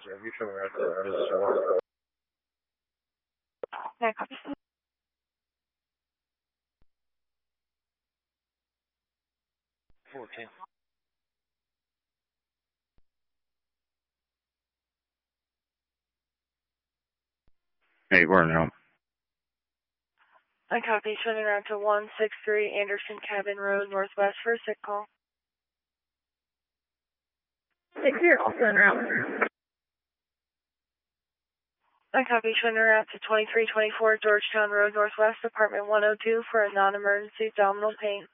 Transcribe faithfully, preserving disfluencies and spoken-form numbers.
Have you shown around to the Okay, copy. fourteen. Hey, where now? I copy, turning around to one six three Anderson Cabin Road, Northwest for a sick call. six zero, turn around. I copy, turning around to twenty-three twenty-four Georgetown Road, Northwest, apartment one oh two for a non-emergency abdominal pain.